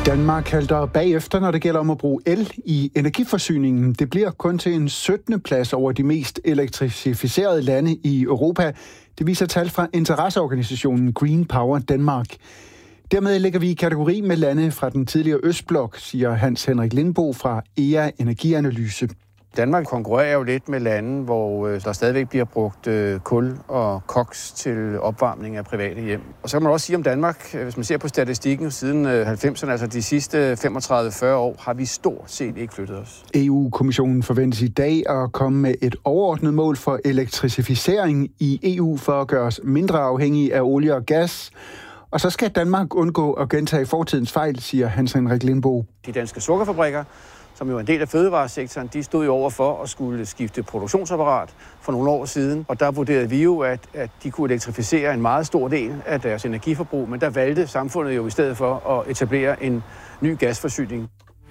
Danmark halter bagefter, når det gælder om at bruge el i energiforsyningen. Det bliver kun til en 17. plads over de mest elektrificerede lande i Europa. Det viser tal fra interesseorganisationen Green Power Denmark. Dermed ligger vi i kategori med lande fra den tidligere Østblok, siger Hans Henrik Lindbo fra EA Energianalyse. Danmark konkurrerer jo lidt med lande, hvor der stadigvæk bliver brugt kul og koks til opvarmning af private hjem. Og så kan man også sige om Danmark, hvis man ser på statistikken siden 90'erne, altså de sidste 35-40 år, har vi stort set ikke flyttet os. EU-kommissionen forventes i dag at komme med et overordnet mål for elektrificering i EU for at gøre os mindre afhængige af olie og gas. Og så skal Danmark undgå at gentage fortidens fejl, siger Hans Henrik Lindbo. De danske sukkerfabrikker, som jo er en del af fødevaresektoren, de stod jo over for at skulle skifte produktionsapparat for nogle år siden. Og der vurderede vi jo, at de kunne elektrificere en meget stor del af deres energiforbrug, men der valgte samfundet jo i stedet for at etablere en ny gasforsyning.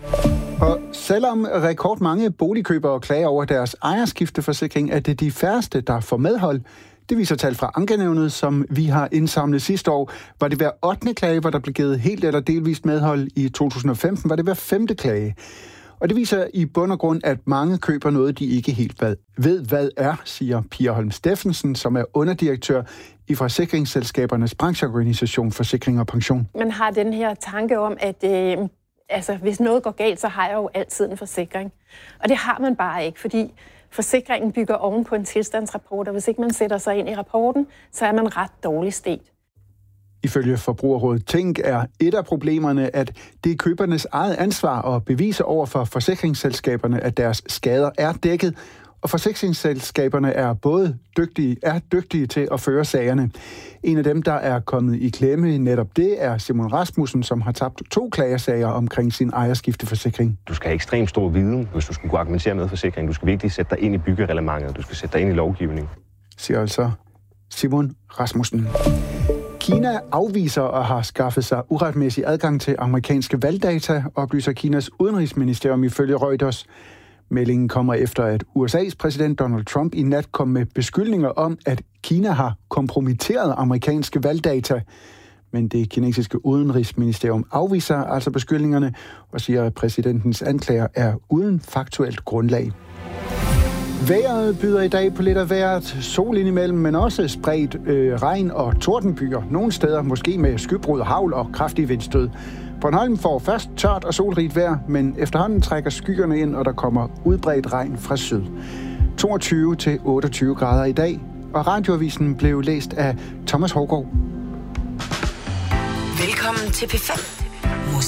Og selvom rekordmange boligkøbere klager over deres ejerskifteforsikring, er det de færreste, der får medhold. Det viser tal fra Ankenævnet, som vi har indsamlet sidste år. Var det hver 8. klage, hvor der blev givet helt eller delvist medhold? I 2015 var det hver 5. klage. Og det viser i bund og grund, at mange køber noget, de ikke helt ved, hvad er, siger Pia Holm Steffensen, som er underdirektør i forsikringsselskabernes brancheorganisation Forsikring og Pension. Man har den her tanke om, at hvis noget går galt, så har jeg jo altid en forsikring. Og det har man bare ikke, fordi forsikringen bygger oven på en tilstandsrapport, og hvis ikke man sætter sig ind i rapporten, så er man ret dårligt stet. Ifølge Forbrugerrådet Tænk er et af problemerne, at det er købernes eget ansvar at bevise over for forsikringsselskaberne, at deres skader er dækket, og forsikringsselskaberne er dygtige til at føre sagerne. En af dem, der er kommet i klemme netop det, er Simon Rasmussen, som har tabt 2 klagesager omkring sin ejerskifteforsikring. Du skal have ekstremt stor viden, hvis du skal kunne argumentere med forsikring. Du skal virkelig sætte dig ind i byggereglementet, du skal sætte dig ind i lovgivning. Siger altså Simon Rasmussen. Kina afviser og har skaffet sig uretmæssig adgang til amerikanske valgdata, oplyser Kinas udenrigsministerium ifølge Reuters. Meldingen kommer efter, at USA's præsident Donald Trump i nat kom med beskyldninger om, at Kina har kompromitteret amerikanske valgdata. Men det kinesiske udenrigsministerium afviser altså beskyldningerne og siger, at præsidentens anklager er uden faktuelt grundlag. Vejret byder i dag på lidt af hvert. Sol indimellem, men også spredt regn og tordenbyer. Nogle steder måske med skybrud, hagl og kraftig vindstød. Bornholm får først tørt og solrigt vejr, men efterhånden trækker skyerne ind, og der kommer udbredt regn fra syd. 22-28 grader i dag, og radioavisen blev læst af Thomas Hårgaard. Velkommen til P5.